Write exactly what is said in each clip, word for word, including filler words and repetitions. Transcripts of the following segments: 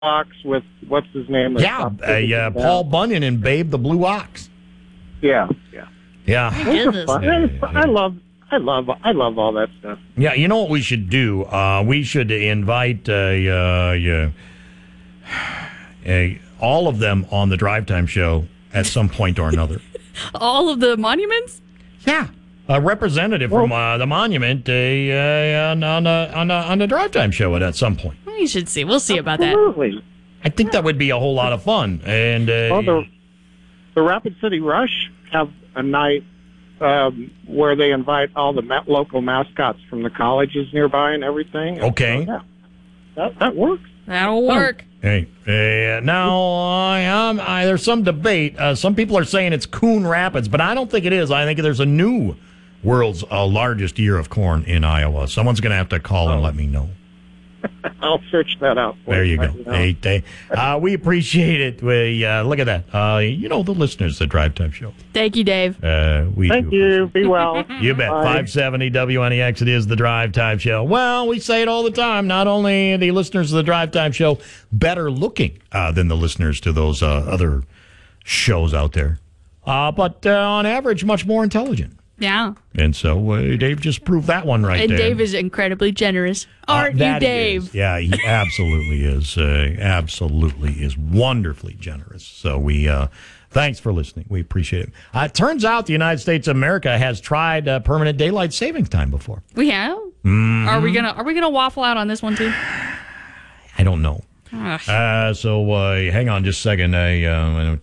Ox with what's his name? Yeah, uh, uh, Paul Bunyan and Babe the Blue Ox. Yeah, yeah, yeah. Goodness. I, yeah, yeah. I love, I love, I love all that stuff. Yeah, you know what we should do? Uh, we should invite uh, uh, yeah, uh, all of them on the Drive Time Show at some point or another. All of the monuments? Yeah. A representative well, from uh, the monument uh, uh, on, on, uh, on, uh, on the Drive Time Show at, at some point. We should see. We'll see about Absolutely. that. I think that would be a whole lot of fun. And uh, well, the, the Rapid City Rush have a night um, where they invite all the ma- local mascots from the colleges nearby and everything. Okay. So, yeah, that, that works. That'll work. Hey, uh, now, I, um, I, there's some debate. Uh, some people are saying it's Coon Rapids, but I don't think it is. I think there's a new world's uh, largest year of corn in Iowa. Someone's going to have to call oh. and let me know. I'll search that out. There you go. Hey, hey, uh, we appreciate it. We uh, look at that. Uh, you know the listeners, the Drive Time Show. Thank you, Dave. Uh, we Thank you. Be well. You bet. Bye. five seventy W N E X. It is the Drive Time Show. Well, we say it all the time. Not only the listeners of the Drive Time Show better looking uh, than the listeners to those uh, other shows out there, uh, but uh, on average, much more intelligent. Yeah. And so uh, Dave just proved that one right and there. And Dave is incredibly generous. Aren't uh, you, Dave? He yeah, he absolutely is. Uh, absolutely is wonderfully generous. So we, uh, thanks for listening. We appreciate it. Uh, it turns out the United States of America has tried uh, permanent daylight savings time before. We have? Mm-hmm. Are we gonna Are we gonna waffle out on this one too? I don't know. Uh, so uh, hang on just a second. I, uh,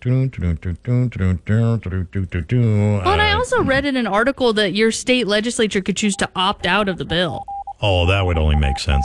well, and I also read in an article that your state legislature could choose to opt out of the bill. Oh, that would only make sense.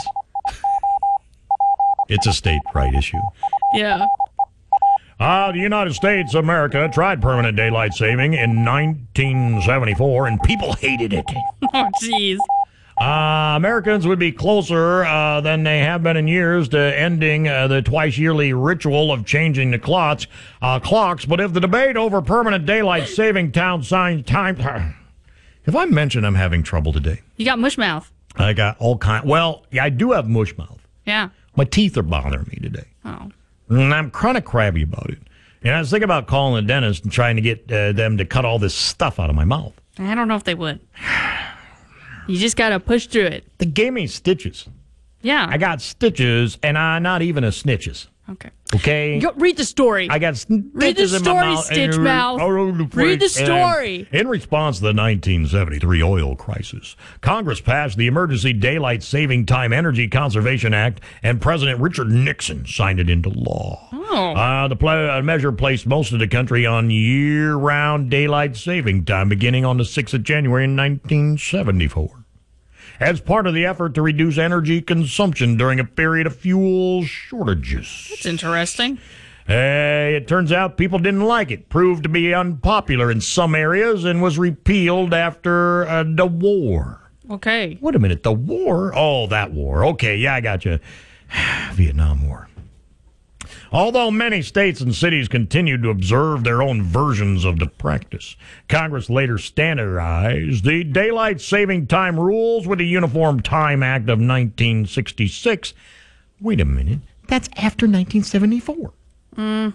It's a state right issue. Yeah. Uh, the United States of America tried permanent daylight saving in nineteen seventy-four, and people hated it. Oh, jeez. Uh, Americans would be closer uh, than they have been in years to ending uh, the twice-yearly ritual of changing the clocks, uh, clocks. But if the debate over permanent daylight saving town signs time... Have I mentioned I'm having trouble today? You got mush mouth. I got all kind... Well, yeah, I do have mush mouth. Yeah. My teeth are bothering me today. Oh. And I'm kind of crabby about it. And I was thinking about calling the dentist and trying to get uh, them to cut all this stuff out of my mouth. I don't know if they would. You just got to push through it. They gave me stitches. Yeah. I got stitches, and I'm not even a snitches. Okay. Okay? Go, read the story. I got stitches read the story, in my mouth. Stitch Mouth. Read the story. And in response to the nineteen seventy-three oil crisis, Congress passed the Emergency Daylight Saving Time Energy Conservation Act, and President Richard Nixon signed it into law. Oh. Uh, the pl- uh, measure placed most of the country on year-round daylight saving time beginning on the sixth of January in nineteen seventy-four. As part of the effort to reduce energy consumption during a period of fuel shortages. That's interesting. Uh, it turns out people didn't like it. Proved to be unpopular in some areas and was repealed after uh, the war. Okay. Wait a minute, the war? Oh, that war. Okay, yeah, I got you. Vietnam War. Although many states and cities continued to observe their own versions of the practice, Congress later standardized the Daylight Saving Time rules with the Uniform Time Act of nineteen sixty-six. Wait a minute, that's after nineteen seventy-four. Mm.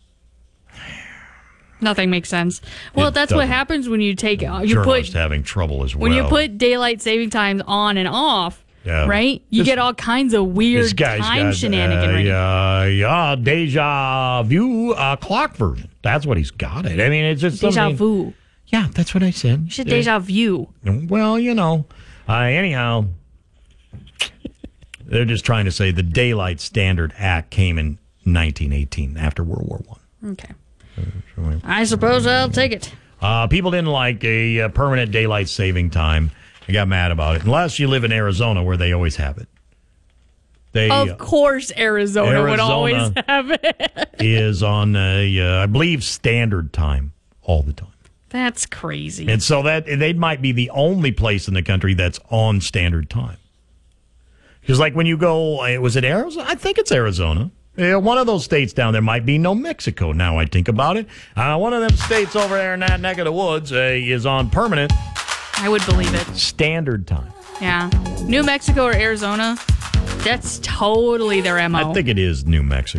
Nothing makes sense. Well, It that's doesn't. what happens when you take uh, you Journalists put having trouble as well. when you put daylight saving times on and off. Yeah. Right? You This- get all kinds of weird This guy's time got shenanigan. uh, yeah, deja vu uh, clock version. That's what he's got it. I mean, it's just Deja something- vu. Yeah, that's what I said. You should deja vu. Well, you know, uh, anyhow, they're just trying to say the Daylight Standard Act came in nineteen eighteen after World War One. Okay. I suppose I'll take it. Uh, people didn't like a, uh permanent daylight saving time. They got mad about it. Unless you live in Arizona, where they always have it. They, Of course, Arizona, Arizona would always have it. is on, a, uh, I believe, standard time all the time. That's crazy. And so that they might be the only place in the country that's on standard time. Because, like, when you go, uh, was it Arizona? I think it's Arizona. Yeah, one of those states down there might be New Mexico, now I think about it. Uh, one of them states over there in that neck of the woods uh, is on permanent I would believe it. standard time. Yeah. New Mexico or Arizona, That's totally their M O. I think it is New Mexico.